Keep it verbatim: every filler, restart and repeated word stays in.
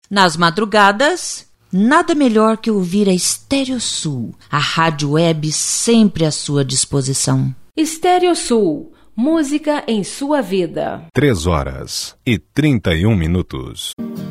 Nas madrugadas, nada melhor que ouvir a Estéreo Sul, a rádio web sempre à sua disposição. Estéreo Sul, música em sua vida. Três horas e trinta e um minutos.